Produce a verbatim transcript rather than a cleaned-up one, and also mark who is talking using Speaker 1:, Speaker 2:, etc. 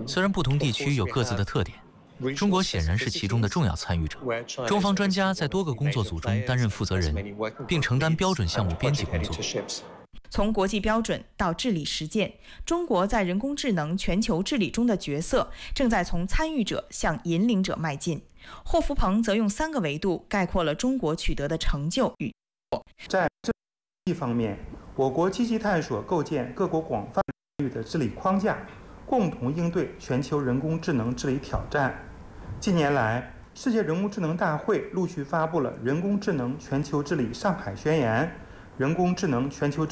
Speaker 1: 虽然不同地区有各自的特点，中国显然是其中的重要参与者。中方专家在多个工作组中担任负责人，并承担标准项目编辑工作。
Speaker 2: 从国际标准到治理实践，中国在人工智能全球治理中的角色正在从参与者向引领者迈进。霍福鹏则用三个维度概括了中国取得的成就与
Speaker 3: 在这一方面，我国积极探索构建各国广泛参与的治理框架，共同应对全球人工智能治理挑战。近年来，世界人工智能大会陆续发布了《人工智能全球治理上海宣言》、《人工智能全球治